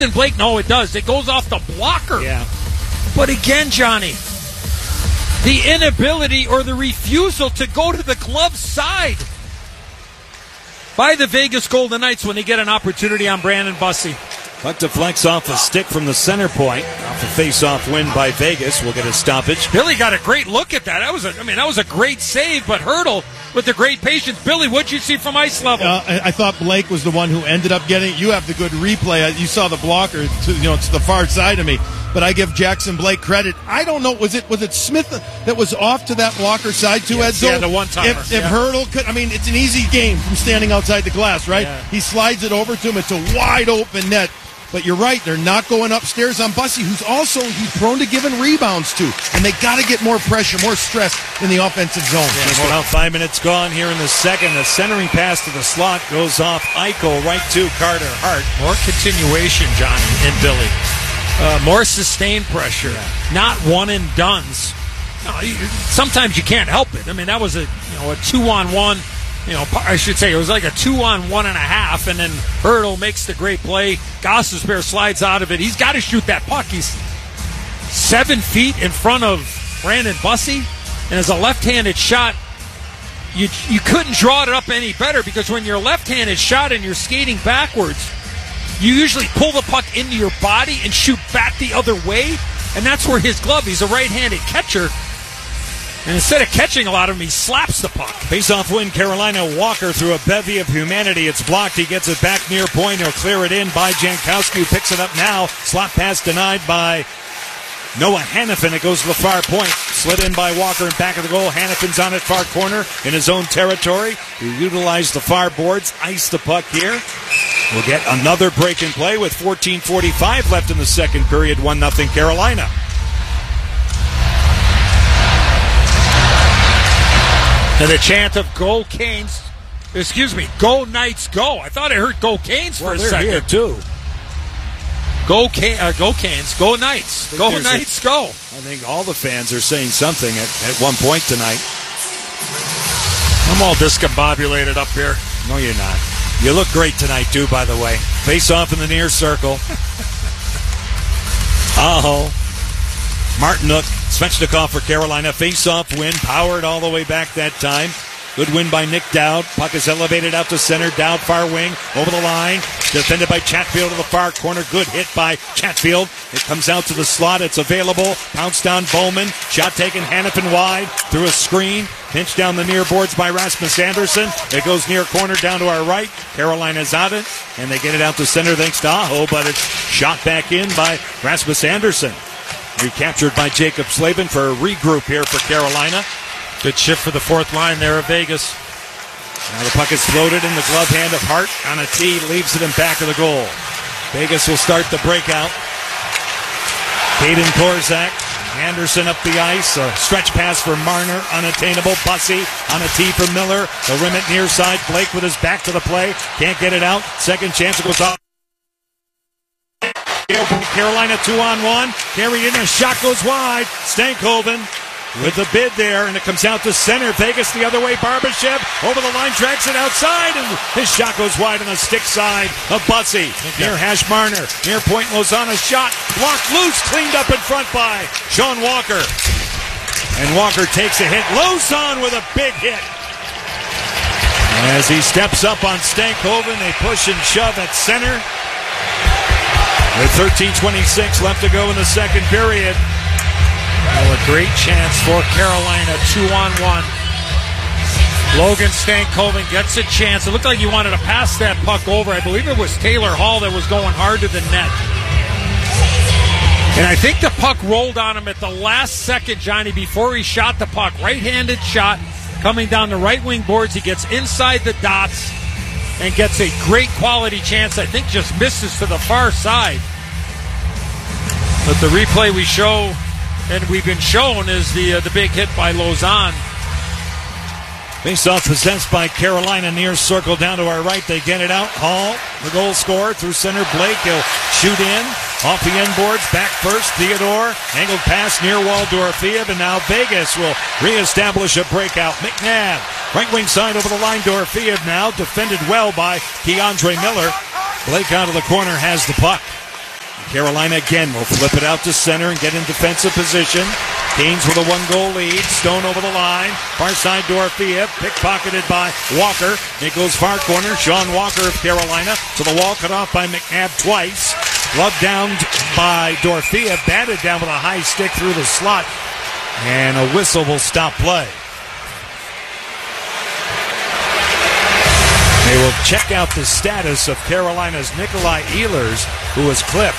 Blake, no, it does. It goes off the blocker. Yeah. But again, Johnny, the inability or the refusal to go to the glove side by the Vegas Golden Knights when they get an opportunity on Brandon Bussi. Puck deflects off a stick from the center point. Off a face-off win by Vegas. We'll get a stoppage. Billy got a great look at that. That was a great save, but Hurdle with the great patience. Billy, what'd you see from ice level? I thought Blake was the one who ended up getting it. You have the good replay. You saw the blocker to the far side of me. But I give Jackson Blake credit. I don't know. Was it Smith that was off to that blocker side too, yes, Edzo? Yeah, the one-timer. If Hurdle could, it's an easy game from standing outside the glass, right? Yeah. He slides it over to him. It's a wide open net. But you're right, they're not going upstairs on Bussi, who's prone to giving rebounds to. And they got to get more pressure, more stress in the offensive zone. Yeah, about 5 minutes gone here in the second. The centering pass to the slot goes off Eichel right to Carter Hart. More continuation, Johnny and Billy. More sustained pressure, not one and dones. No, sometimes you can't help it. That was a 2-on-1. I should say it was like a 2-on-1.5, and then Hurdle makes the great play. Gostisbehere slides out of it. He's got to shoot that puck. He's 7 feet in front of Brandon Bussi, and as a left-handed shot, you couldn't draw it up any better, because when you're left-handed shot and you're skating backwards, you usually pull the puck into your body and shoot back the other way, and that's where his glove. He's a right-handed catcher. And instead of catching a lot of them, he slaps the puck. Face-off win, Carolina. Walker through a bevy of humanity. It's blocked. He gets it back near point. He'll clear it in by Jankowski, who picks it up now. Slot pass denied by Noah Hannafin. It goes to the far point. Slid in by Walker in back of the goal. Hannafin's on it far corner in his own territory. He utilized the far boards. Ice the puck here. We'll get another break in play with 14:45 left in the second period. 1-0 Carolina. And the chant of "Go Canes," "Go Knights, go!" I thought I heard "Go Canes" for a second. Here too. Go Canes, go Knights, go Knights, go! I think all the fans are saying something at one point tonight. I'm all discombobulated up here. No, you're not. You look great tonight, too, by the way. Face off in the near circle. Aho. Martinook, Svechnikov for Carolina. Face-off win, powered all the way back that time. Good win by Nick Dowd. Puck is elevated out to center. Dowd far wing, over the line. Defended by Chatfield to the far corner. Good hit by Chatfield. It comes out to the slot. It's available. Pounced down Bowman. Shot taken. Hannafin wide through a screen. Pinched down the near boards by Rasmus Andersson. It goes near corner down to our right. Carolina's out it, and they get it out to center thanks to Aho, but it's shot back in by Rasmus Andersson. Recaptured by Jacob Slavin for a regroup here for Carolina. Good shift for the fourth line there of Vegas. Now the puck is floated in the glove hand of Hart on a tee, leaves it in back of the goal. Vegas will start the breakout. Caden Korzak, Anderson up the ice, a stretch pass for Marner, unattainable. Bussi on a tee for Miller. The rim it near side. Blake with his back to the play, can't get it out. Second chance, it goes off. Carolina 2-on-1, carried in, a shot goes wide. Stankoven with the bid there, and it comes out to center. Vegas the other way. Barbashev over the line, drags it outside, and his shot goes wide on the stick side of Bussi. Near Hash Marner, near point, Lozano's shot blocked loose, cleaned up in front by Sean Walker. And Walker takes a hit. Lozano with a big hit. As he steps up on Stankoven, they push and shove at center. With 13:26 left to go in the second period. A great chance for Carolina, 2-on-1. Logan Stankoven gets a chance. It looked like he wanted to pass that puck over. I believe it was Taylor Hall that was going hard to the net. And I think the puck rolled on him at the last second, Johnny, before he shot the puck. Right-handed shot coming down the right wing boards. He gets inside the dots and gets a great quality chance. I think just misses to the far side. But the replay we show, and we've been shown, is the big hit by Lozano. Face-off possessed by Carolina, near circle down to our right. They get it out. Hall, the goal scorer, through center. Blake, he'll shoot in. Off the end boards, back first. Theodore, angled pass near wall, Dorofeev, and now Vegas will reestablish a breakout. McNabb, right wing side over the line. Dorofeev now, defended well by Keandre Miller. Blake out of the corner has the puck. Carolina again will flip it out to center and get in defensive position. Canes with a 1-goal lead. Stone over the line. Far side Dorothea, pickpocketed by Walker. It goes far corner. Sean Walker of Carolina to the wall, cut off by McNabb twice. Glove down by Dorothea, batted down with a high stick through the slot. And a whistle will stop play. They will check out the status of Carolina's Nikolai Ehlers, who was clipped.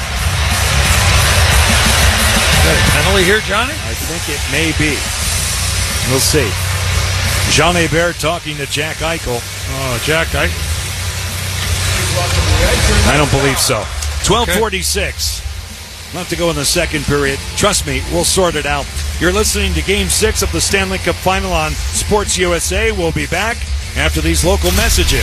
Is that a penalty here, Johnny? I think it may be. We'll see. Jean Hebert talking to Jack Eichel. Oh, Jack Eichel. I don't believe so. 12:46. Left to go in the second period. Trust me, we'll sort it out. You're listening to Game 6 of the Stanley Cup Final on Sports USA. We'll be back after these local messages.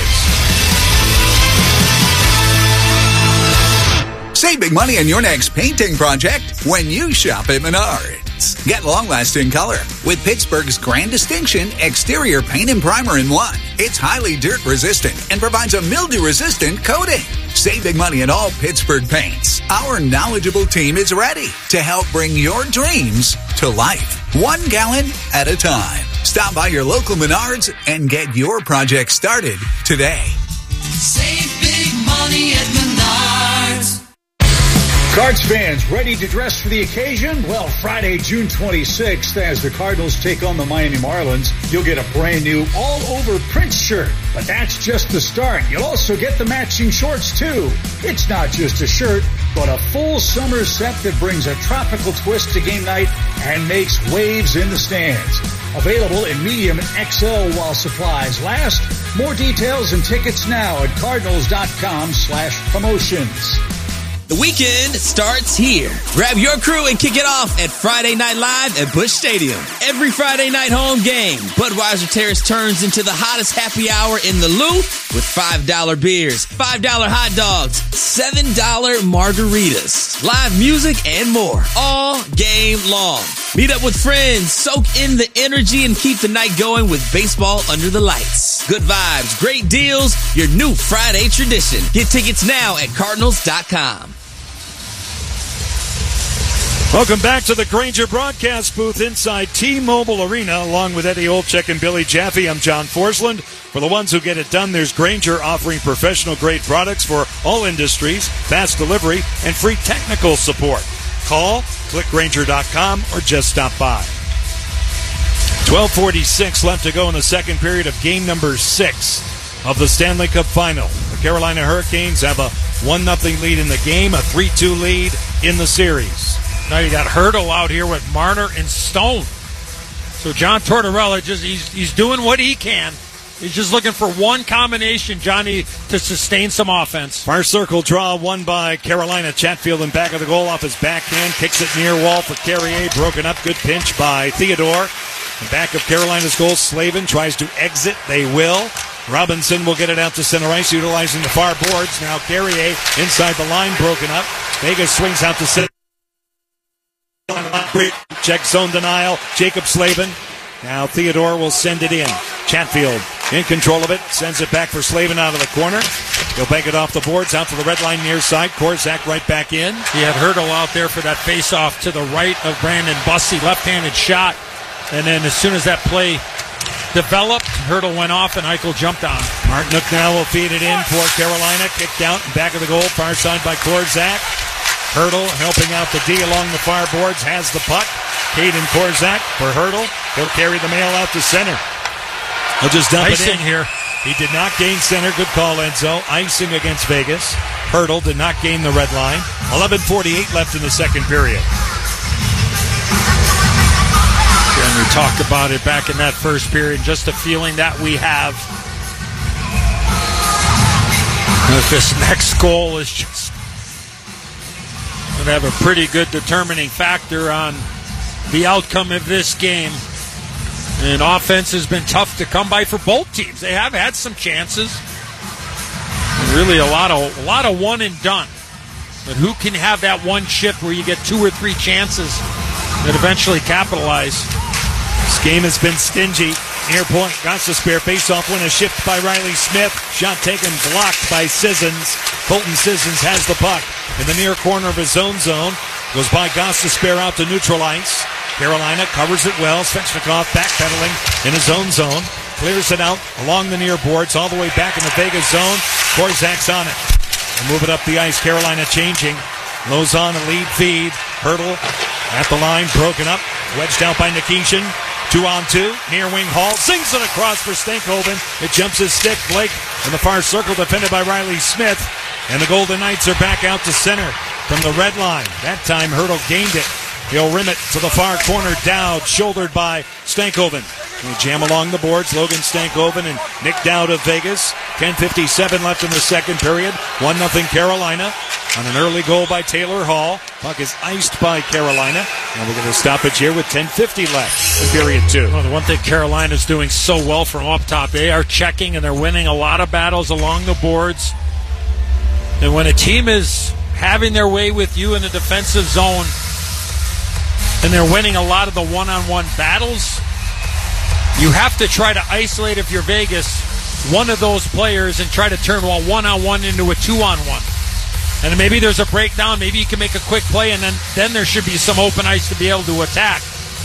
Save big money on your next painting project when you shop at Menards. Get long-lasting color with Pittsburgh's Grand Distinction Exterior Paint and Primer in one. It's highly dirt-resistant and provides a mildew-resistant coating. Save big money on all Pittsburgh paints. Our knowledgeable team is ready to help bring your dreams to life, 1 gallon at a time. Stop by your local Menards and get your project started today. Save big money at Menards. Cards fans ready to dress for the occasion? Well, Friday, June 26th, as the Cardinals take on the Miami Marlins, you'll get a brand new all-over Prince shirt. But that's just the start. You'll also get the matching shorts, too. It's not just a shirt, but a full summer set that brings a tropical twist to game night and makes waves in the stands. Available in medium and XL while supplies last. More details and tickets now at cardinals.com/promotions. The weekend starts here. Grab your crew and kick it off at Friday Night Live at Busch Stadium. Every Friday night home game, Budweiser Terrace turns into the hottest happy hour in the Lou with $5 beers, $5 hot dogs, $7 margaritas, live music, and more all game long. Meet up with friends, soak in the energy, and keep the night going with baseball under the lights. Good vibes, great deals, your new Friday tradition. Get tickets now at Cardinals.com. Welcome back to the Grainger broadcast booth inside T-Mobile Arena, along with Eddie Olczyk and Billy Jaffe. I'm John Forsland. For the ones who get it done, there's Grainger offering professional-grade products for all industries, fast delivery, and free technical support. Call, click Grainger.com, or just stop by. 12:46 left to go in the second period of game number 6 of the Stanley Cup Final. The Carolina Hurricanes have a 1-0 lead in the game, a 3-2 lead in the series. Now you got Hertl out here with Marner and Stone. So John Tortorella, he's doing what he can. He's just looking for one combination, Johnny, to sustain some offense. Far circle draw won by Carolina. Chatfield in back of the goal off his backhand. Kicks it near wall for Carrier. Broken up. Good pinch by Theodore. In back of Carolina's goal, Slavin tries to exit. They will. Robinson will get it out to center ice, utilizing the far boards. Now Carrier inside the line, broken up. Vegas swings out to center. Check zone denial. Jacob Slavin. Now Theodore will send it in. Chatfield in control of it. Sends it back for Slavin out of the corner. He'll bank it off the boards out to the red line near side. Korczak right back in. He had Hertl out there for that face-off to the right of Brandon Bussey. Left-handed shot. And then as soon as that play developed, Hertl went off and Eichel jumped on. Martinook now will feed it in for Carolina. Kicked out in back of the goal. Far side by Korczak. Hertl helping out the D along the far boards. Has the puck. Caden Korczak for Hertl. He'll carry the mail out to center. He'll just dump it in here. He did not gain center. Good call, Enzo. Icing against Vegas. Hertl did not gain the red line. 11:48 left in the second period. And we talked about it back in that first period. Just a feeling that we have. If this next goal is just going to have a pretty good determining factor on the outcome of this game. And offense has been tough to come by for both teams. They have had some chances. And really a lot of one and done. But who can have that one shift where you get 2 or 3 chances that eventually capitalize? This game has been stingy. Near point, got the spare face-off win, a shift by Riley Smith. Shot taken, blocked by Sissons. Colton Sissons has the puck. in the near corner of his own zone. Goes by Gostisbehere out to neutral ice. Carolina covers it well. Svechnikov backpedaling in his own zone. Clears it out along the near boards all the way back in the Vegas zone. Korzak's on it. They move it up the ice. Carolina changing. Lauzon a lead feed. Hurdle at the line. Broken up. Wedged out by Nikishin. 2-on-2. Near wing Hall. Sings it across for Stankoven. It jumps his stick. Blake in the far circle defended by Riley Smith. And the Golden Knights are back out to center from the red line. That time Hurdle gained it. He'll rim it to the far corner. Dowd, shouldered by Stankoven. They jam along the boards. Logan Stankoven and Nick Dowd of Vegas. 10:57 left in the second period. 1-0 Carolina on an early goal by Taylor Hall. Puck is iced by Carolina. And we're going to stoppage here with 10:50 left in period 2. Well, the one thing Carolina's doing so well from up top, they are checking and they're winning a lot of battles along the boards. And when a team is having their way with you in the defensive zone and they're winning a lot of the one-on-one battles, you have to try to isolate, if you're Vegas, one of those players and try to turn a one-on-one into a two-on-one. And maybe there's a breakdown, maybe you can make a quick play, and then there should be some open ice to be able to attack.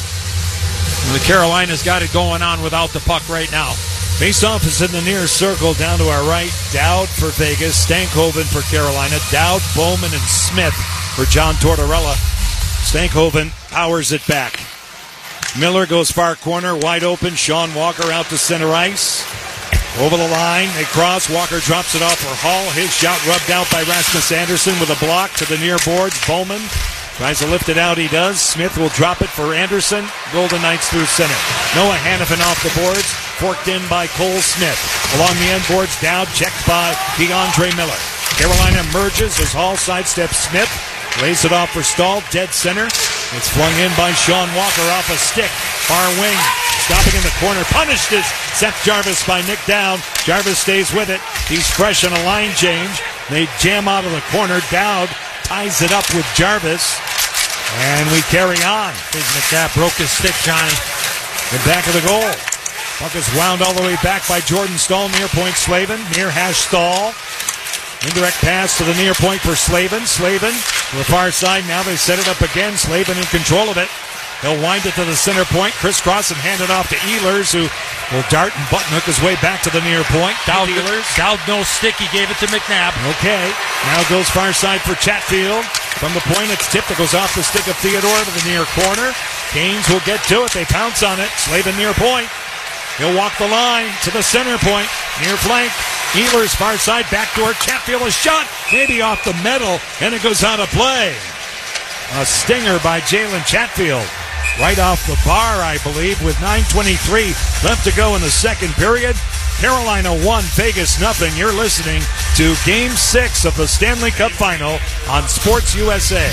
And the Carolina's got it going on without the puck right now. Face-off is in the near circle down to our right. Dowd for Vegas, Stankoven for Carolina. Dowd, Bowman, and Smith for John Tortorella. Stankoven powers it back. Miller goes far corner, wide open. Sean Walker out to center ice. Over the line, they cross. Walker drops it off for Hall. His shot rubbed out by Rasmus Andersson with a block to the near boards. Bowman tries to lift it out. He does. Smith will drop it for Anderson. Golden Knights through center. Noah Hannafin off the boards. Forked in by Cole Smith. Along the end boards, Dowd checked by DeAndre Miller. Carolina merges as Hall sidesteps Smith. Lays it off for Stahl. Dead center. It's flung in by Sean Walker off a stick. Far wing. Stopping in the corner. Punished is Seth Jarvis by Nick Dowd. Jarvis stays with it. He's fresh on a line change. They jam out of the corner. Dowd ties it up with Jarvis. And we carry on. Big McNabb broke his stick, Johnny. The back of the goal. Puck is wound all the way back by Jordan Stahl. Near point Slavin. Near hash Stahl. Indirect pass to the near point for Slavin. Slavin to the far side. Now they set it up again. Slavin in control of it. He'll wind it to the center point. Crisscross and hand it off to Ehlers, who will dart and button hook his way back to the near point. Dowd no stick. He gave it to McNabb. Okay. Now goes far side for Chatfield. From the point, it's tipped. It goes off the stick of Theodore to the near corner. Canes will get to it. They pounce on it. Slavin near point. He'll walk the line to the center point. Near flank. Ehlers far side. Backdoor. Chatfield a shot. Maybe off the metal. And it goes out of play. A stinger by Jalen Chatfield. Right off the bar, I believe, with 9:23 left to go in the second period. Carolina 1, Vegas nothing. You're listening to Game 6 of the Stanley Cup Final on Sports USA.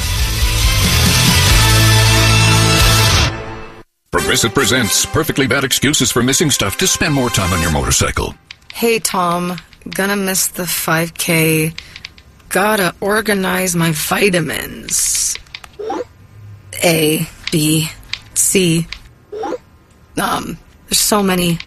Progressive presents Perfectly Bad Excuses for Missing Stuff to spend more time on your motorcycle. Hey, Tom. Gonna miss the 5K. Gotta organize my vitamins. A, B, C. There's so many.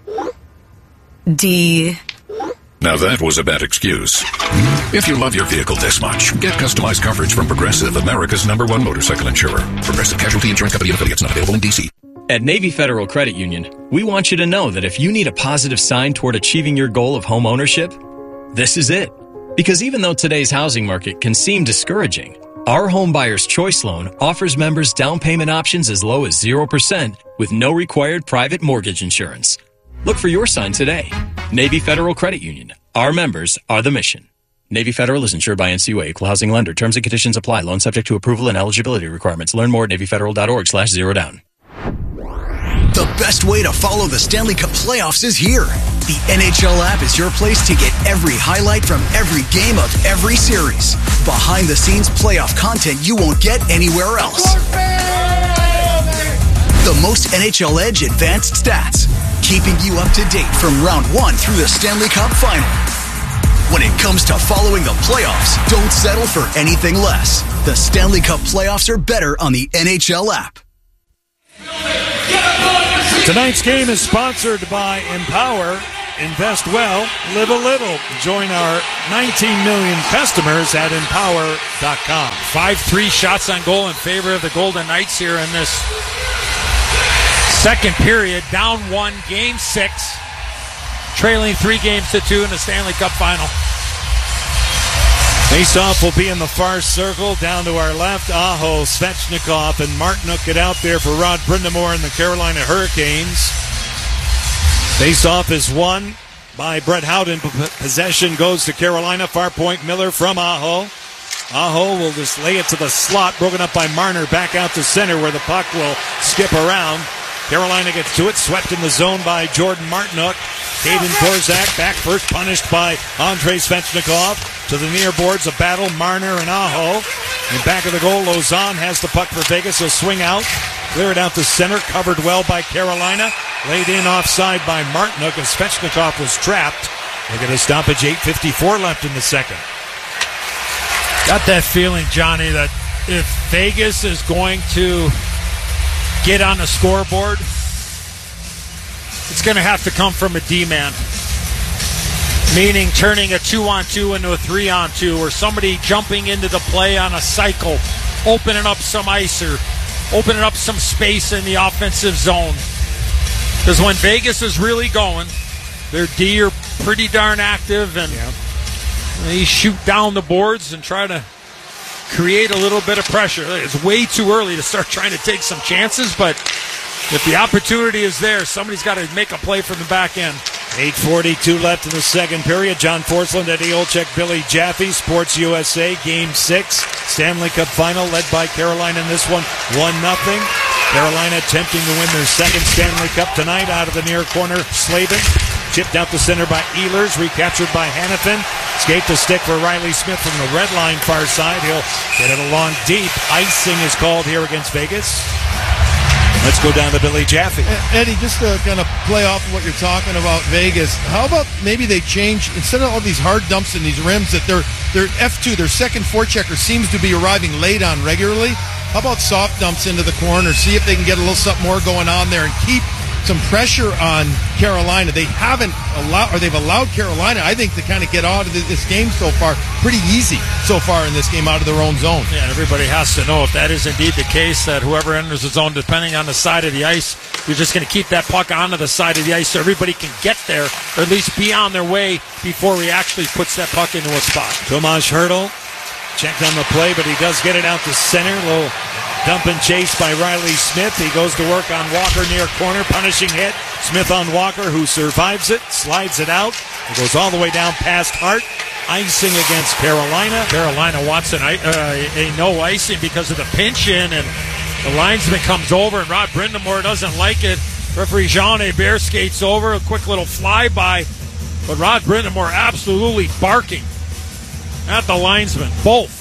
D. Now that was a bad excuse. If you love your vehicle this much, get customized coverage from Progressive, America's #1 motorcycle insurer. Progressive Casualty Insurance Company and affiliates, not available in D.C. At Navy Federal Credit Union, we want you to know that if you need a positive sign toward achieving your goal of home ownership, this is it. Because even though today's housing market can seem discouraging, our Home Buyer's Choice Loan offers members down payment options as low as 0% with no required private mortgage insurance. Look for your sign today. Navy Federal Credit Union. Our members are the mission. Navy Federal is insured by NCUA, Equal Housing Lender. Terms and conditions apply. Loan subject to approval and eligibility requirements. Learn more at NavyFederal.org/zerodown. The best way to follow the Stanley Cup playoffs is here. The NHL app is your place to get every highlight from every game of every series. Behind-the-scenes playoff content you won't get anywhere else. The most NHL Edge advanced stats, keeping you up to date from round 1 through the Stanley Cup Final. When it comes to following the playoffs, don't settle for anything less. The Stanley Cup playoffs are better on the NHL app. Tonight's game is sponsored by Empower. invest well, live a little. Join our 19 million customers at Empower.com. 5-3 shots on goal in favor of the Golden Knights here in this second period. Down 1, Game 6. Trailing 3-2 in the Stanley Cup Final. Faceoff will be in the far circle. Down to our left, Aho, Svechnikov, and Martinook get out there for Rod Brind'Amour and the Carolina Hurricanes. Faceoff is won by Brett Howden. Possession goes to Carolina. Far point, Miller from Aho. Aho will just lay it to the slot, broken up by Marner. Back out to center where the puck will skip around. Carolina gets to it, swept in the zone by Jordan Martinook. Caden Korczak back first, punished by Andrei Svechnikov. To the near boards, a battle, Marner and Aho. In back of the goal, Lausanne has the puck for Vegas. He'll swing out, clear it out to center, covered well by Carolina. Laid in offside by Martinook, and Svechnikov was trapped. Look at a stoppage, 8:54 left in the second. Got that feeling, Johnny, that if Vegas is going to get on the scoreboard, it's going to have to come from a D-man. Meaning turning a 2-on-2 into a 3-on-2, or somebody jumping into the play on a cycle, opening up some ice or opening up some space in the offensive zone. Because when Vegas is really going, their D are pretty darn active, and they shoot down the boards and try to create a little bit of pressure. It's way too early to start trying to take some chances, but if the opportunity is there, somebody's got to make a play from the back end. 8:42 left in the second period. John Forsland, Eddie Olczyk, Billy Jaffe, Sports USA, Game 6. Stanley Cup Final led by Carolina in this one, 1-0. Carolina attempting to win their second Stanley Cup tonight out of the near corner. Slavin chipped out the center by Ehlers, recaptured by Hanifin. Skate to stick for Riley Smith from the red line far side. He'll get it along deep. Icing is called here against Vegas. Let's go down to Billy Jaffe. Eddie, just to kind of play off of what you're talking about Vegas, how about maybe they change, instead of all these hard dumps in these rims, that their F2, their second forechecker, seems to be arriving late on regularly? How about soft dumps into the corner? See if they can get a little something more going on there and keep some pressure on Carolina. They've allowed Carolina, I think, to kind of get out of this game so far pretty easy so far in this game out of their own zone. Yeah, everybody has to know if that is indeed the case, that whoever enters the zone, depending on the side of the ice, you're just going to keep that puck onto the side of the ice so everybody can get there, or at least be on their way before he actually puts that puck into a spot. Tomas Hertl checked on the play, but he does get it out to center. Little dump and chase by Riley Smith. He goes to work on Walker near corner. Punishing hit. Smith on Walker, who survives it. Slides it out. It goes all the way down past Hart. Icing against Carolina. Carolina wants a no icing because of the pinch in, and the linesman comes over, and Rod Brind'Amour doesn't like it. Referee Jean Hebert skates over. A quick little flyby. But Rod Brind'Amour absolutely barking at the linesman. Both.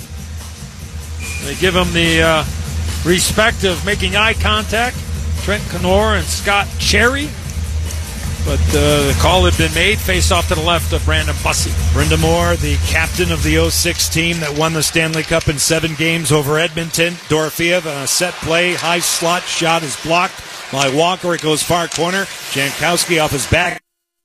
They give him the respect of making eye contact. Trent Knorr and Scott Cherry. But the call had been made. Face off to the left of Brandon Bussey. Brind'Amour, the captain of the 06 team that won the Stanley Cup in 7 games over Edmonton. Dorofeev on a set play. High slot shot is blocked by Walker. It goes far corner. Jankowski off his back.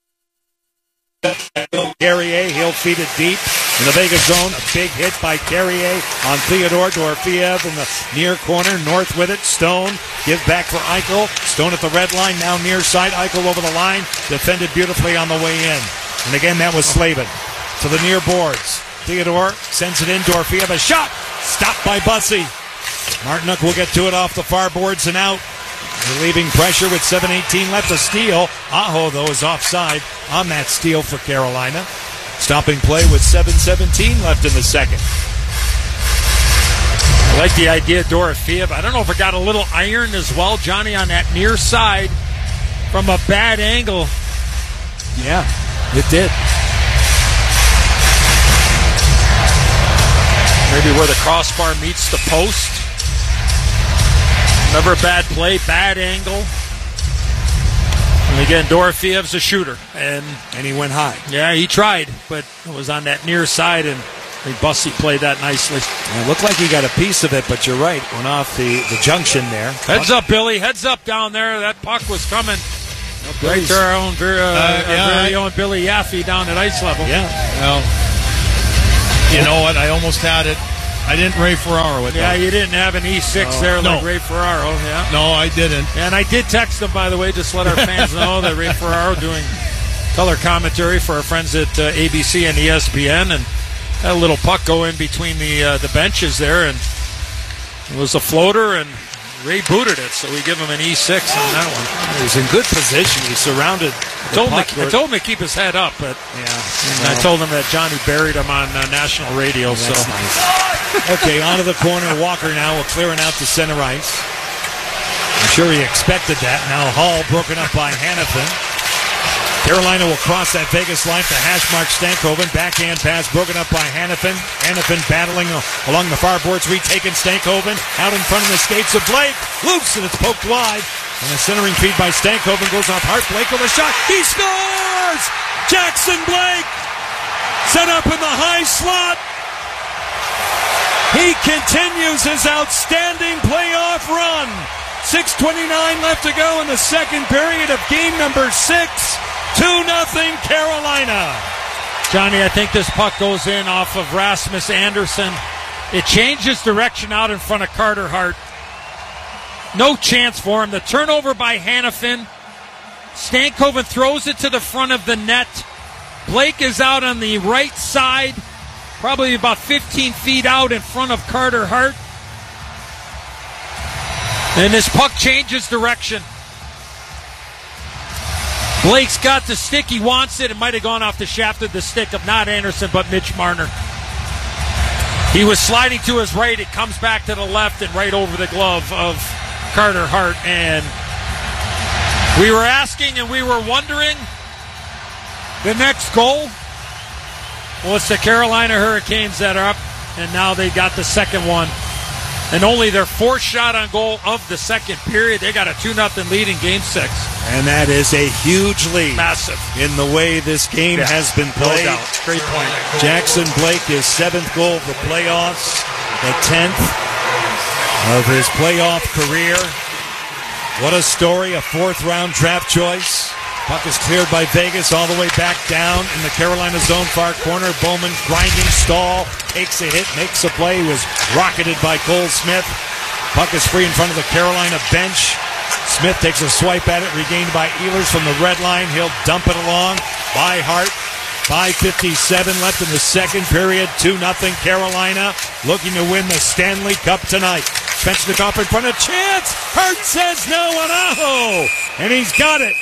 Carrier, he'll feed it deep in the Vegas zone. A big hit by Carrier on Theodore. Dorofeev in the near corner. North with it. Stone. Give back for Eichel. Stone at the red line. Now near side. Eichel over the line. Defended beautifully on the way in. And again, that was Slavin. To the near boards. Theodore sends it in. Dorofeev, a shot. Stopped by Bussey. Martinook will get to it off the far boards and out. Relieving pressure with 7:18 left. A steal. Aho, though, is offside on that steal for Carolina. Stopping play with 7:17 left in the second. I like the idea of Dorofeev. I don't know if it got a little iron as well, Johnny, on that near side from a bad angle. Yeah, it did. Maybe where the crossbar meets the post. Never a bad play, bad angle. And again, Dorofeev's a shooter. And he went high. Yeah, he tried, but it was on that near side, and I think Bussey played that nicely. It looked like he got a piece of it, but you're right. Went off the junction there. Heads up, Billy. Heads up down there. That puck was coming Right to our own very own Billy Yaffe down at ice level. Yeah. Well, you know what? I almost had it. I didn't Ray Ferraro with that. Yeah, you didn't have an E6 there like Ray Ferraro. Yeah. No, I didn't. And I did text him, by the way, just to let our fans know that Ray Ferraro doing color commentary for our friends at ABC and ESPN, and had a little puck go in between the benches there, and it was a floater, and Ray booted it, so we give him an E6 on that one. He was in good position. He surrounded the puck. I told him to keep his head up, but I told him that Johnny buried him on national radio. That's nice. Okay, onto the corner. Walker now clearing out to center ice. I'm sure he expected that. Now Hall broken up by Hanifin. Carolina will cross that Vegas line to hash mark Stankoven. Backhand pass broken up by Hanifin. Hanifin battling along the far boards, retaking Stankoven. Out in front of the skates of Blake. Loose, and it's poked wide. And a centering feed by Stankoven goes off Hart. Blake with a shot. He scores! Jackson Blake set up in the high slot. He continues his outstanding playoff run. 6:29 left to go in the second period of game number 6. 2-0 Carolina. Johnny, I think this puck goes in off of Rasmus Anderson. It changes direction out in front of Carter Hart. No chance for him. The turnover by Hanifin. Stankoven throws it to the front of the net. Blake is out on the right side, probably about 15 feet out in front of Carter Hart. And this puck changes direction. Blake's got the stick. He wants it. It might have gone off the shaft of the stick of not Anderson, but Mitch Marner. He was sliding to his right. It comes back to the left and right over the glove of Carter Hart. And we were asking and we were wondering, the next goal? Well, it's the Carolina Hurricanes that are up, and now they got the second one. And only their fourth shot on goal of the second period. They got a 2-0 lead in Game 6. And that is a huge lead. Massive. In the way this game has been played. No doubt. Great point. Jackson Blake, his 7th goal of the playoffs. The 10th of his playoff career. What a story. A 4th-round draft choice. Puck is cleared by Vegas all the way back down in the Carolina zone far corner. Bowman grinding stall, takes a hit, makes a play. He was rocketed by Cole Smith. Puck is free in front of the Carolina bench. Smith takes a swipe at it, regained by Ehlers from the red line. He'll dump it along by Hart. 5:57 left in the second period. 2-0 Carolina, looking to win the Stanley Cup tonight. Svechnikov in front of chance. Hart says no on Aho, and he's got it.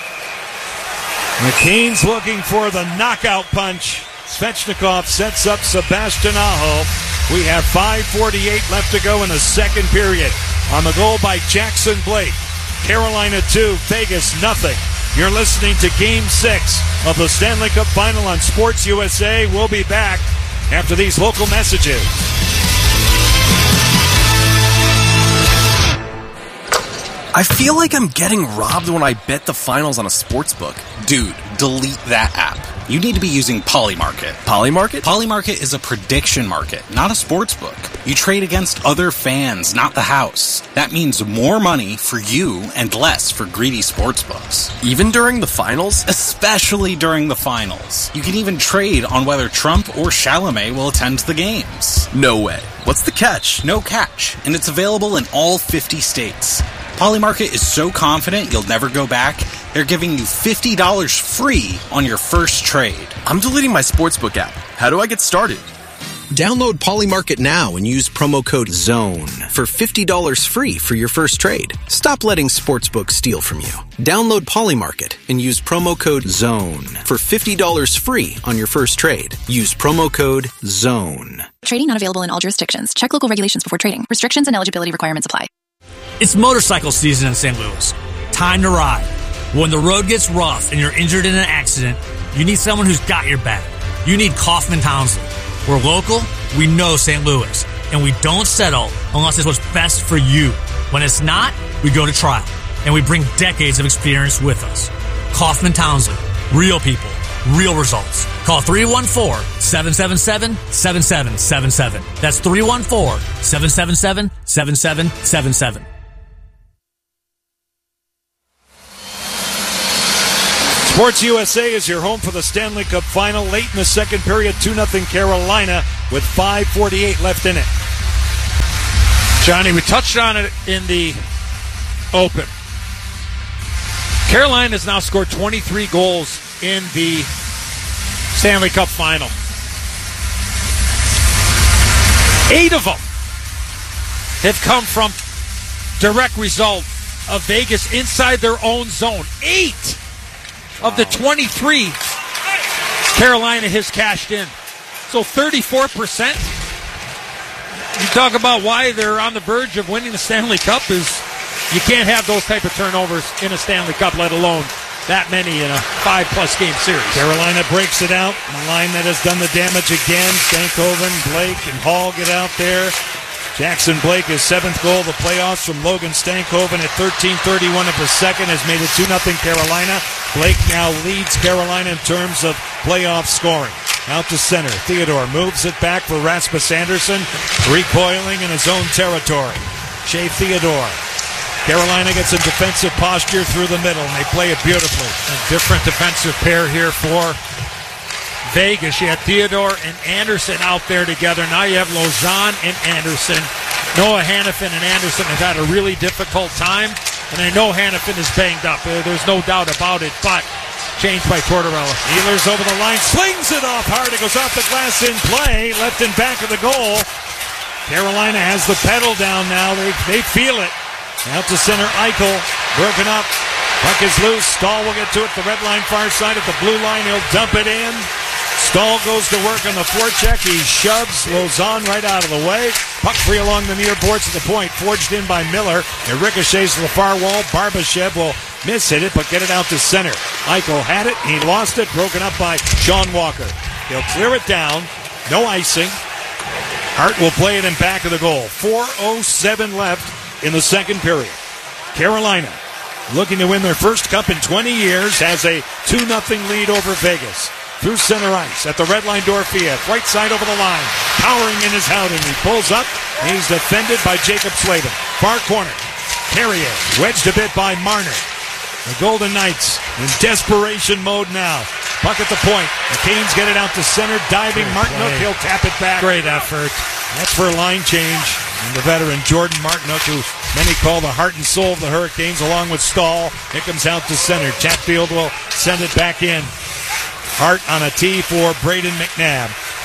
McCain's looking for the knockout punch. Svechnikov sets up Sebastian Aho. We have 5:48 left to go in the second period. On the goal by Jackson Blake. Carolina 2, Vegas nothing. You're listening to Game 6 of the Stanley Cup Final on Sports USA. We'll be back after these local messages. I feel like I'm getting robbed when I bet the finals on a sports book. Dude, delete that app. You need to be using Polymarket. Polymarket? Polymarket is a prediction market, not a sports book. You trade against other fans, not the house. That means more money for you and less for greedy sports books. Even during the finals? Especially during the finals. You can even trade on whether Trump or Chalamet will attend the games. No way. What's the catch? No catch, and it's available in all 50 states. Polymarket is so confident you'll never go back, they're giving you $50 free on your first trade. I'm deleting my sportsbook app. How do I get started? Download Polymarket now and use promo code ZONE for $50 free for your first trade. Stop letting sportsbooks steal from you. Download Polymarket and use promo code ZONE for $50 free on your first trade. Use promo code ZONE. Trading not available in all jurisdictions. Check local regulations before trading. Restrictions and eligibility requirements apply. It's motorcycle season in St. Louis. Time to ride. When the road gets rough and you're injured in an accident, you need someone who's got your back. You need Kaufman Townsley. We're local, we know St. Louis, and we don't settle unless it's what's best for you. When it's not, we go to trial, and we bring decades of experience with us. Kaufman Townsley. Real people. Real results. Call 314-777-7777. That's 314-777-7777. Sports USA is your home for the Stanley Cup Final. Late in the second period, 2-0 Carolina with 5:48 left in it. Johnny, we touched on it in the open. Carolina has now scored 23 goals in the Stanley Cup Final. 8 of them have come from direct result of Vegas inside their own zone. 8 of the 23 Carolina has cashed in. So 34%. You talk about why they're on the verge of winning the Stanley Cup is you can't have those type of turnovers in a Stanley Cup, let alone that many in a 5+ game series. Carolina breaks it out. The line that has done the damage again. Stankoven, Blake, and Hall get out there. Jackson Blake, his 7th goal of the playoffs from Logan Stankoven at 13:31 of the second, has made it 2-0 Carolina. Blake now leads Carolina in terms of playoff scoring. Out to center. Theodore moves it back for Rasmus Andersson, recoiling in his own territory. Shea Theodore. Carolina gets in defensive posture through the middle, and they play it beautifully. A different defensive pair here for Vegas. You had Theodore and Anderson out there together. Now you have Lauzon and Anderson. Noah Hannafin and Anderson have had a really difficult time, and I know Hannafin is banged up. There's no doubt about it, but changed by Tortorella. Ehlers over the line, slings it off hard. It goes off the glass in play, left and back of the goal. Carolina has the pedal down now. They feel it. Out to center, Eichel, broken up. Puck is loose. Stahl will get to it. The red line far side at the blue line. He'll dump it in. Stahl goes to work on the forecheck. He shoves Lauzon right out of the way. Puck free along the near boards at the point. Forged in by Miller. It ricochets to the far wall. Barbashev will miss-hit it, but get it out to center. Eichel had it. He lost it. Broken up by Sean Walker. He'll clear it down. No icing. Hart will play it in back of the goal. 4:07 left in the second period. Carolina, looking to win their first cup in 20 years, has a 2-0 lead over Vegas. Through center ice at the red line, Dorofeev. Right side over the line. Powering in his Howden. He pulls up. He's defended by Jacob Slavin. Far corner. Carrier. Wedged a bit by Marner. The Golden Knights in desperation mode now. Puck at the point. The Canes get it out to center. Diving Martinook. He'll tap it back. Great effort. That's for line change. And the veteran Jordan Martinook, who many call the heart and soul of the Hurricanes, along with Stahl. It comes out to center. Chatfield will send it back in. Hart on a tee for Braden McNabb.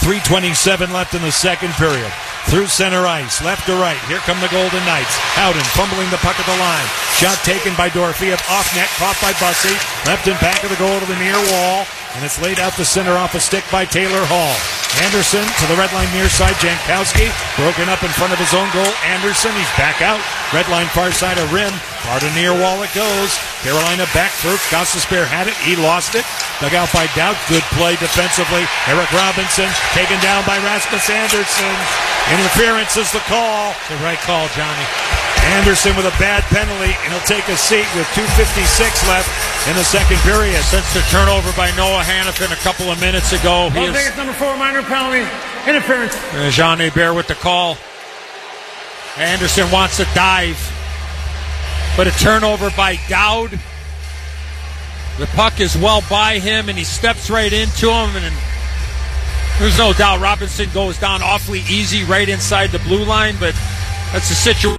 3:27 left in the second period. Through center ice, left to right. Here come the Golden Knights. Howden fumbling the puck at the line. Shot taken by Dorofeev. Off net, caught by Bussey. Left and back of the goal to the near wall. And it's laid out to center off a stick by Taylor Hall. Anderson to the red line near side. Jankowski broken up in front of his own goal. Anderson, he's back out. Red line far side of rim. Far to near wall it goes. Carolina back through. Gostisbehere had it. He lost it. Dug out by Dowd. Good play defensively. Eric Robinson taken down by Rasmus Andersson. Interference is the call. The right call, Johnny. Anderson with a bad penalty, and he'll take a seat with 2:56 left in the second period. Since the turnover by Noah Hannafin a couple of minutes ago, he is number 4, minor penalty, interference. Jean Hebert with the call. Anderson wants to dive, but a turnover by Dowd. The puck is well by him, and he steps right into him, and there's no doubt Robinson goes down awfully easy right inside the blue line, but that's the situation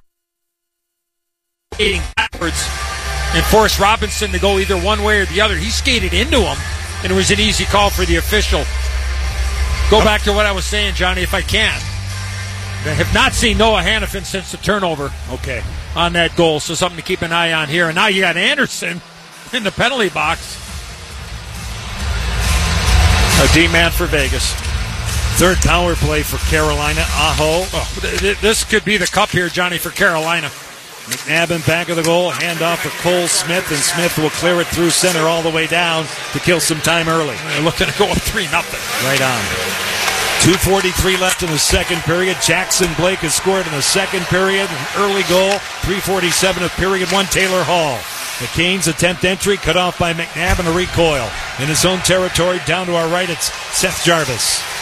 backwards and forced Robinson to go either one way or the other. He skated into him, and it was an easy call for the official. Go back to what I was saying, Johnny, if I can. I have not seen Noah Hannafin since the turnover on that goal, so something to keep an eye on here. And now you got Anderson in the penalty box. A D-man for Vegas. Third power play for Carolina. Aho. This could be the cup here, Johnny, for Carolina. McNabb in back of the goal. Hand off for Cole Smith, and Smith will clear it through center all the way down to kill some time early. They're looking to go up 3-0. Right on. 2:43 left in the second period. Jackson Blake has scored in the second period. An early goal. 3:47 of period one. Taylor Hall. The Canes attempt entry, cut off by McNabb, and a recoil. In his own territory, down to our right, it's Seth Jarvis.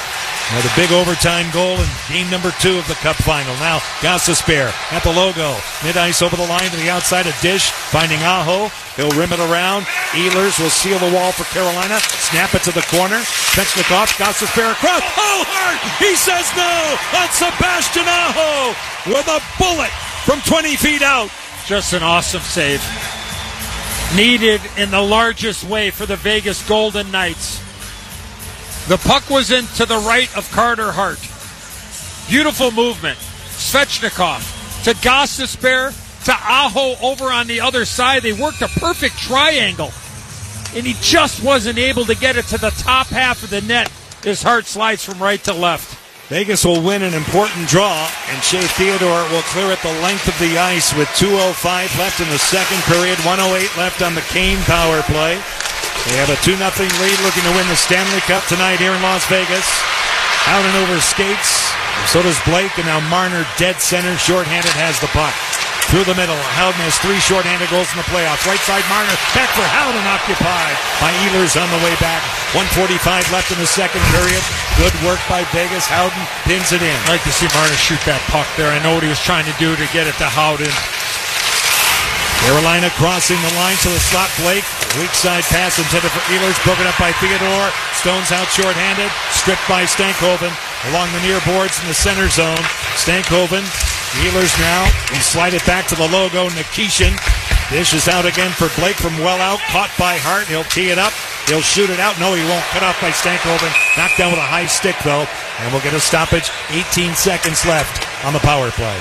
The big overtime goal in game number 2 of the Cup final. Now, Gostisbehere at the logo. Mid-ice over the line to the outside of Dish, finding Aho. He'll rim it around. Ehlers will seal the wall for Carolina. Snap it to the corner. Svechnikov, Gostisbehere across. Oh, hard! He says no! On Sebastian Aho with a bullet from 20 feet out. Just an awesome save. Needed in the largest way for the Vegas Golden Knights. The puck was in to the right of Carter Hart. Beautiful movement. Svechnikov to Gostisbehere to Aho over on the other side. They worked a perfect triangle, and he just wasn't able to get it to the top half of the net. His Hart slides from right to left. Vegas will win an important draw, and Shea Theodore will clear it the length of the ice with 2:05 left in the second period, 1:08 left on the Kane power play. They have a 2-0 lead, looking to win the Stanley Cup tonight here in Las Vegas. Howden over skates. So does Blake, and now Marner dead center, shorthanded, has the puck. Through the middle, Howden has 3 shorthanded goals in the playoffs. Right side, Marner, back for Howden, occupied by Ehlers on the way back. 1:45 left in the second period. Good work by Vegas. Howden pins it in. I'd like to see Marner shoot that puck there. I know what he was trying to do to get it to Howden. Carolina crossing the line to the slot. Blake, weak side pass intended for Ehlers, broken up by Theodore. Stones out shorthanded, stripped by Stankoven along the near boards in the center zone. Stankoven, Ehlers now, and slide it back to the logo. Nikishin. Dish is out again for Blake from well out, caught by Hart. He'll tee it up. He'll shoot it out. No, he won't. Cut off by Stankoven. Knocked down with a high stick, though. And we'll get a stoppage. 18 seconds left on the power play.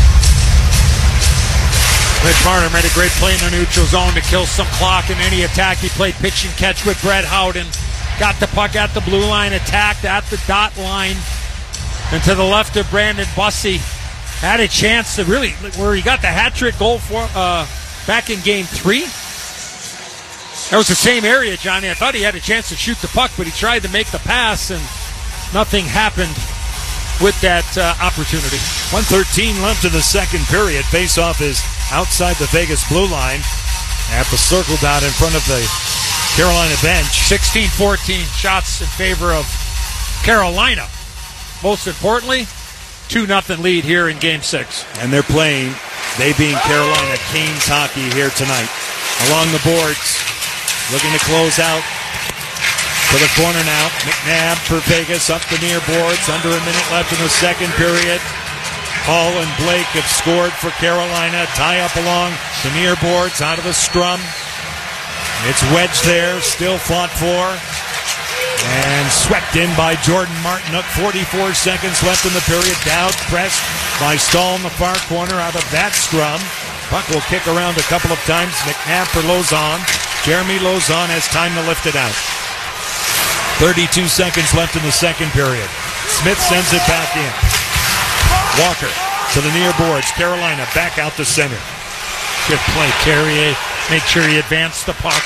Mitch Marner made a great play in the neutral zone to kill some clock in any attack. He played pitch and catch with Brett Howden. Got the puck at the blue line, attacked at the dot line. And to the left of Brandon Bussey. Had a chance to really, where he got the hat-trick goal for back in game 3. That was the same area, Johnny. I thought he had a chance to shoot the puck, but he tried to make the pass, and nothing happened with that opportunity. 1:13 left in the second period. Face-off is outside the Vegas blue line at the circle dot in front of the Carolina bench. 16-14 shots in favor of Carolina. Most importantly, 2-0 lead here in Game 6. And they're playing, they being Carolina, Canes hockey here tonight. Along the boards, looking to close out. To the corner now. McNabb for Vegas up the near boards. Under a minute left in the second period. Hall and Blake have scored for Carolina. Tie up along the near boards out of the scrum. It's wedged there. Still fought for. And swept in by Jordan Martinook. 44 seconds left in the period. Dowd pressed by Stahl in the far corner out of that scrum. Puck will kick around a couple of times. McNabb for Lauzon. Jeremy Lauzon has time to lift it out. 32 seconds left in the second period. Smith sends it back in. Walker to the near boards. Carolina back out to center. Good play, Carrier. Make sure he advanced the puck.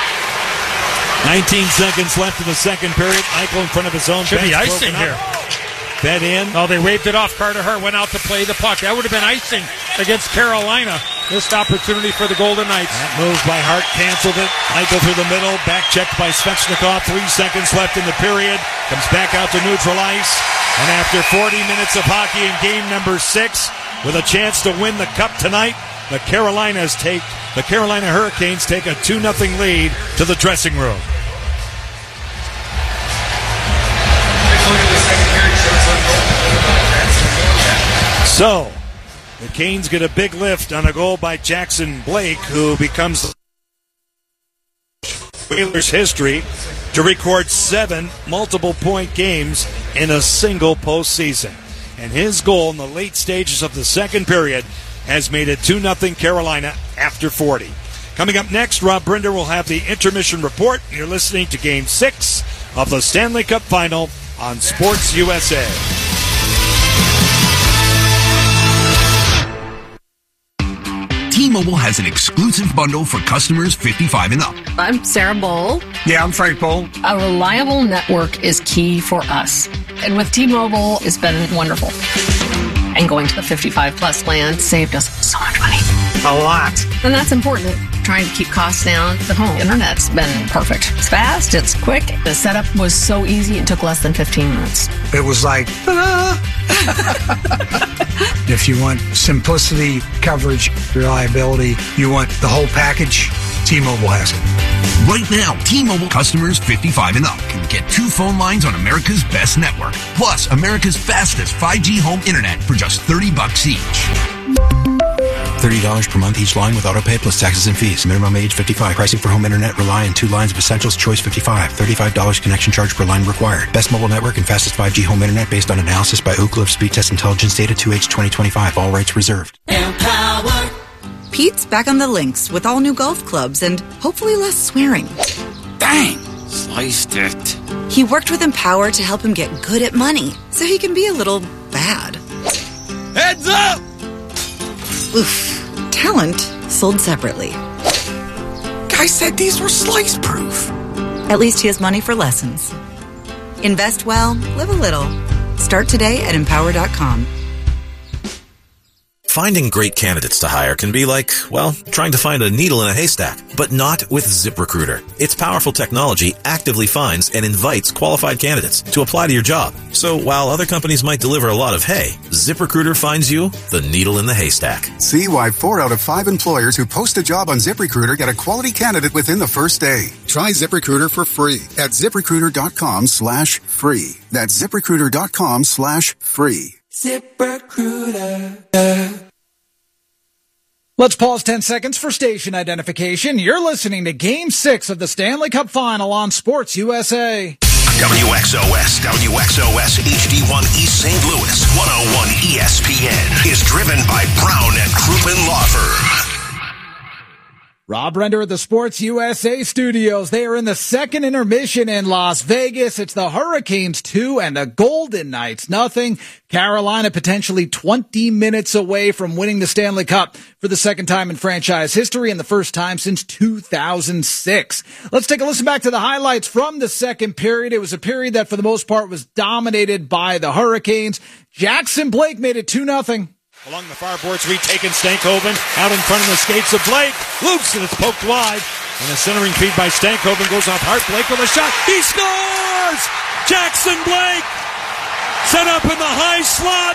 19 seconds left in the second period. Eichel in front of his own bench. Should be icing here. Fed in. No, they waved it off. Carter Hart went out to play the puck. That would have been icing against Carolina. Missed opportunity for the Golden Knights. That move by Hart canceled it. Eichel through the middle. Back checked by Svechnikov. 3 seconds left in the period. Comes back out to neutral ice. And after 40 minutes of hockey in game number 6, with a chance to win the Cup tonight, the Carolina Hurricanes take a 2-0 lead to the dressing room. So, the Canes get a big lift on a goal by Jackson Blake, who becomes Whalers history to record 7 multiple-point games in a single postseason. And his goal in the late stages of the second period has made it 2-0 Carolina after 40. Coming up next, Rob Brinder will have the intermission report. You're listening to Game 6 of the Stanley Cup Final on Sports USA. T-Mobile has an exclusive bundle for customers 55 and up. I'm Sarah Bowl. Yeah, I'm Frank Bowl. A reliable network is key for us. And with T-Mobile, it's been wonderful. And going to the 55-plus plan saved us so much money. A lot. And that's important. Trying to keep costs down at home. Internet's been perfect. It's fast, it's quick. The setup was so easy, it took less than 15 minutes. It was like, ta-da! If you want simplicity, coverage, reliability, you want the whole package, T-Mobile has it. Right now, T-Mobile customers 55 and up can get 2 phone lines on America's best network, plus America's fastest 5G home internet for just $30 each. $30 per month each line with autopay plus taxes and fees. Minimum age 55. Pricing for home internet rely on 2 lines of Essentials Choice 55. $35 connection charge per line required. Best mobile network and fastest 5G home internet based on analysis by Ookla of Speed Test Intelligence data 2H 2025. All rights reserved. Empower. Pete's back on the links with all new golf clubs and hopefully less swearing. Dang! Sliced it. He worked with Empower to help him get good at money so he can be a little bad. Heads up! Oof. Talent sold separately. Guy said these were slice proof. At least he has money for lessons. Invest well, live a little. Start today at Empower.com. Finding great candidates to hire can be like, well, trying to find a needle in a haystack, but not with ZipRecruiter. Its powerful technology actively finds and invites qualified candidates to apply to your job. So while other companies might deliver a lot of hay, ZipRecruiter finds you the needle in the haystack. See why 4 out of 5 employers who post a job on ZipRecruiter get a quality candidate within the first day. Try ZipRecruiter for free at ZipRecruiter.com/free. That's ZipRecruiter.com/free. ZipRecruiter. Let's pause 10 seconds for station identification. You're listening to Game 6 of the Stanley Cup Final on Sports USA. WXOS HD1 East St. Louis 101 ESPN is driven by Brown and Crouppen Law Firm. Rob Render at the Sports USA studios. They are in the second intermission in Las Vegas. It's the Hurricanes 2 and the Golden Knights 0. Carolina potentially 20 minutes away from winning the Stanley Cup for the second time in franchise history and the first time since 2006. Let's take a listen back to the highlights from the second period. It was a period that for the most part was dominated by the Hurricanes. Jackson Blake made it 2-0. Along the far boards, retaken Stankoven out in front of the skates of Blake. Loose, and it's poked wide. And a centering feed by Stankoven goes off Hart. Blake with a shot. He scores! Jackson Blake set up in the high slot.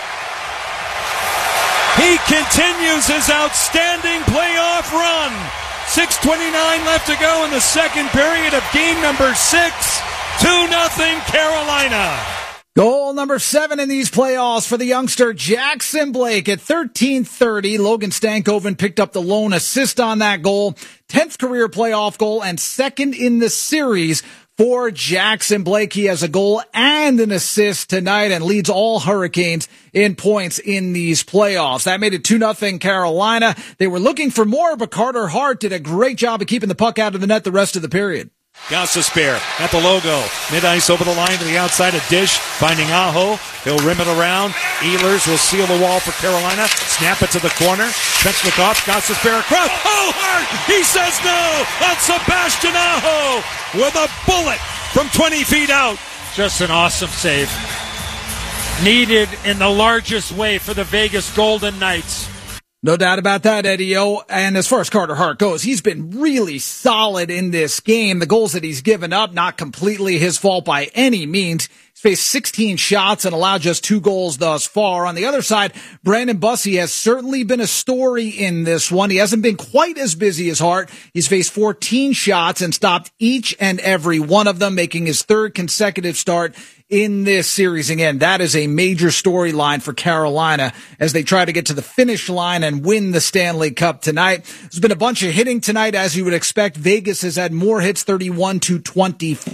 He continues his outstanding playoff run. 6:29 left to go in the second period of game number 6. 2-0 Carolina. Goal number 7 in these playoffs for the youngster Jackson Blake at 13:30. Logan Stankoven picked up the lone assist on that goal. 10th career playoff goal and second in the series for Jackson Blake. He has a goal and an assist tonight and leads all Hurricanes in points in these playoffs. That made it 2-0 Carolina. They were looking for more, but Carter Hart did a great job of keeping the puck out of the net the rest of the period. Gostisbehere at the logo. Mid-ice over the line to the outside of Dish. Finding Aho. He'll rim it around. Ehlers will seal the wall for Carolina. Snap it to the corner. Svechnikov. Gostisbehere across. Oh, Hart! He says no! That's Sebastian Aho with a bullet from 20 feet out. Just an awesome save. Needed in the largest way for the Vegas Golden Knights. No doubt about that, Eddie-O. And as far as Carter Hart goes, he's been really solid in this game. The goals that he's given up, not completely his fault by any means. He's faced 16 shots and allowed just 2 goals thus far. On the other side, Brandon Bussi has certainly been a story in this one. He hasn't been quite as busy as Hart. He's faced 14 shots and stopped each and every one of them, making his 3rd consecutive start in this series. Again, that is a major storyline for Carolina as they try to get to the finish line and win the Stanley Cup tonight. There's been a bunch of hitting tonight, as you would expect. Vegas has had more hits, 31-20.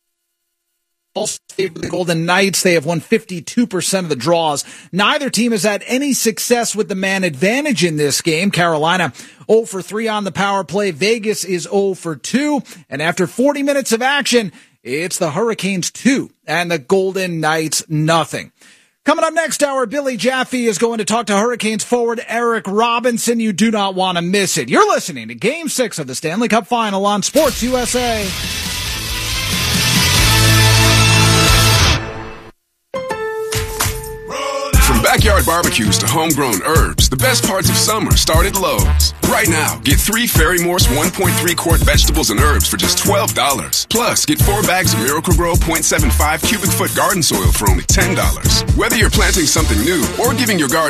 The Golden Knights, they have won 52% of the draws. Neither team has had any success with the man advantage in this game. Carolina 0 for 3 on the power play. Vegas is 0 for 2. And after 40 minutes of action, it's the Hurricanes 2 and the Golden Knights 0. Coming up next hour, Billy Jaffe is going to talk to Hurricanes forward Eric Robinson. You do not want to miss it. You're listening to Game 6 of the Stanley Cup Final on Sports USA. From backyard barbecues to homegrown herbs, the best parts of summer start at Lowe's. Right now, get 3 Fairy Morse 1.3 quart vegetables and herbs for just $12. Plus, get 4 bags of Miracle-Gro 0.75 cubic foot garden soil for only $10. Whether you're planting something new or giving your garden